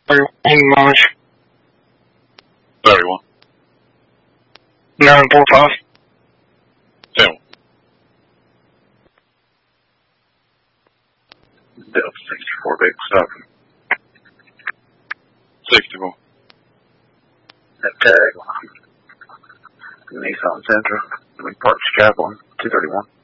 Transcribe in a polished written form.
English. 31. 945. 10. Delta 64, big stop. 64. That tag. Nissan Sentra. Park Scaffold, 231.